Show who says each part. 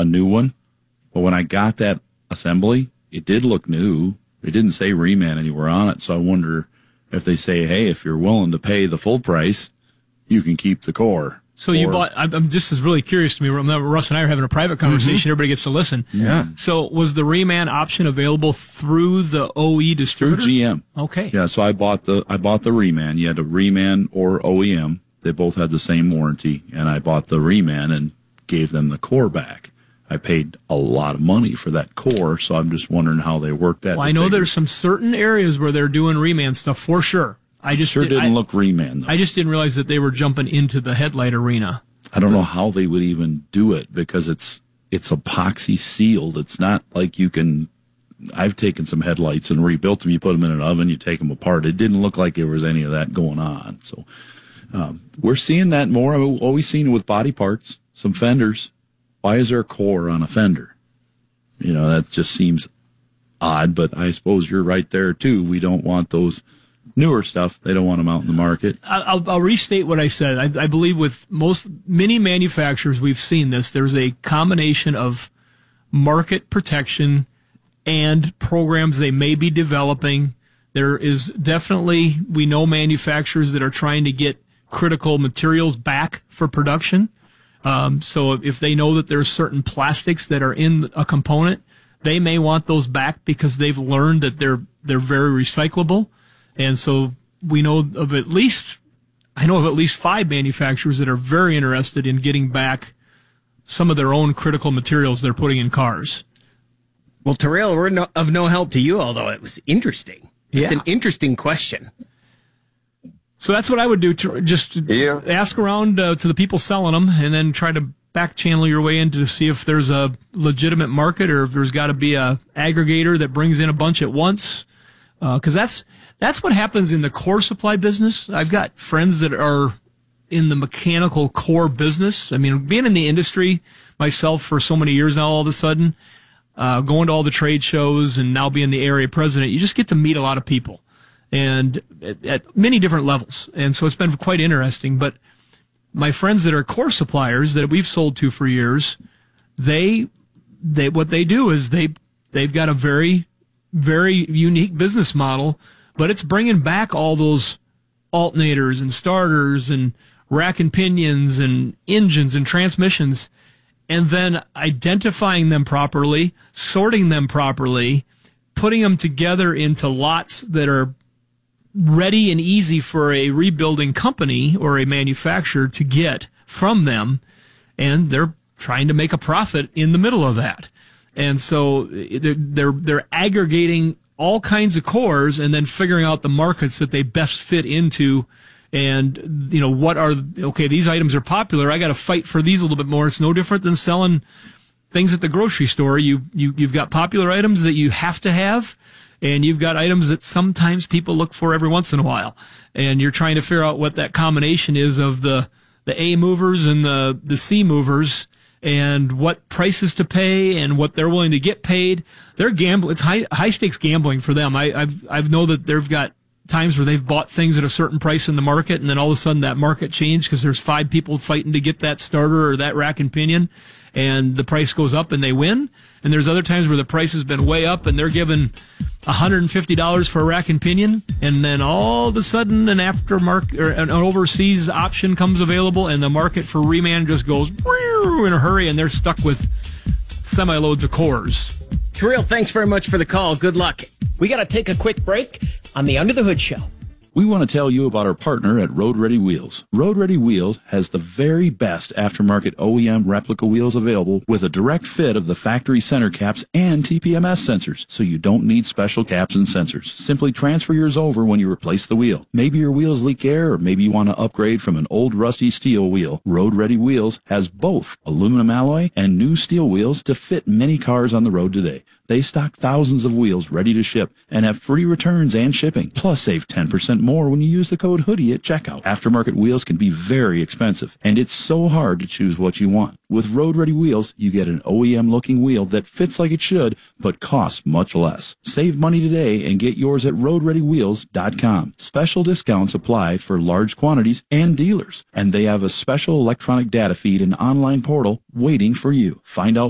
Speaker 1: a new one. But when I got that assembly, it did look new. It didn't say reman anywhere on it. So I wonder if they say, hey, if you're willing to pay the full price, you can keep the core.
Speaker 2: So you bought, I'm just is really curious to me. Russ and I are having a private conversation. Everybody gets to listen.
Speaker 1: Yeah.
Speaker 2: So was the reman option available through the OE distributor?
Speaker 1: Through GM.
Speaker 2: Okay.
Speaker 1: Yeah, so I bought the reman. You had a reman or OEM. They both had the same warranty, and I bought the reman and gave them the core back. I paid a lot of money for that core, so I'm just wondering how they work that.
Speaker 2: Well, I know there's some certain areas where they're doing reman stuff for sure. I just
Speaker 1: didn't look reman, though.
Speaker 2: I just didn't realize that they were jumping into the headlight arena.
Speaker 1: I don't know how they would even do it because it's epoxy sealed. It's not like you can. I've taken some headlights and rebuilt them. You put them in an oven, you take them apart. It didn't look like there was any of that going on. So we're seeing that more. I've always seen it with body parts, some fenders. Why is there a core on a fender? You know, that just seems odd, but I suppose you're right there, too. We don't want those newer stuff. They don't want them out in the market.
Speaker 2: I'll restate what I said. I believe with many manufacturers, we've seen this. There's a combination of market protection and programs they may be developing. There is definitely, we know manufacturers that are trying to get critical materials back for production. So if they know that there's certain plastics that are in a component, they may want those back because they've learned that they're very recyclable. And so I know of at least 5 manufacturers that are very interested in getting back some of their own critical materials they're putting in cars.
Speaker 3: Well, Terrell, we're of no help to you, although it was interesting. It's an interesting question.
Speaker 2: So that's what I would do, just ask around to the people selling them and then try to back channel your way in to see if there's a legitimate market or if there's got to be a aggregator that brings in a bunch at once. Because that's what happens in the core supply business. I've got friends that are in the mechanical core business. I mean, being in the industry myself for so many years now, all of a sudden, going to all the trade shows and now being the area president, you just get to meet a lot of people and at many different levels. And so it's been quite interesting. But my friends that are core suppliers that we've sold to for years, what they do is they've got a very, very unique business model, but it's bringing back all those alternators and starters and rack and pinions and engines and transmissions, and then identifying them properly, sorting them properly, putting them together into lots that are ready and easy for a rebuilding company or a manufacturer to get from them, and they're trying to make a profit in the middle of that. And so they're aggregating all kinds of cores and then figuring out the markets that they best fit into. And, you know, these items are popular. I got to fight for these a little bit more. It's no different than selling things at the grocery store. You've got popular items that you have to have, and you've got items that sometimes people look for every once in a while. And you're trying to figure out what that combination is of the A movers and the C movers, and what prices to pay and what they're willing to get paid. They're gambling. It's high stakes gambling for them. I've know that they've got times where they've bought things at a certain price in the market, and then all of a sudden that market changed because there's 5 people fighting to get that starter or that rack and pinion, and the price goes up and they win. And there's other times where the price has been way up and they're giving $150 for a rack and pinion, and then all of a sudden an aftermarket or an overseas option comes available, and the market for reman just goes in a hurry, and they're stuck with semi-loads of cores.
Speaker 3: Terrell, thanks very much for the call. Good luck. We got to take a quick break on the Under the Hood Show.
Speaker 1: We want to tell you about our partner at Road Ready Wheels. Road Ready Wheels has the very best aftermarket OEM replica wheels available with a direct fit of the factory center caps and TPMS sensors, so you don't need special caps and sensors. Simply transfer yours over when you replace the wheel. Maybe your wheels leak air, or maybe you want to upgrade from an old rusty steel wheel. Road Ready Wheels has both aluminum alloy and new steel wheels to fit many cars on the road today. They stock thousands of wheels ready to ship and have free returns and shipping. Plus, save 10% more when you use the code HOODIE at checkout. Aftermarket wheels can be very expensive, and it's so hard to choose what you want. With Road Ready Wheels, you get an OEM-looking wheel that fits like it should, but costs much less. Save money today and get yours at RoadReadyWheels.com. Special discounts apply for large quantities and dealers, and they have a special electronic data feed and online portal waiting for you. Find out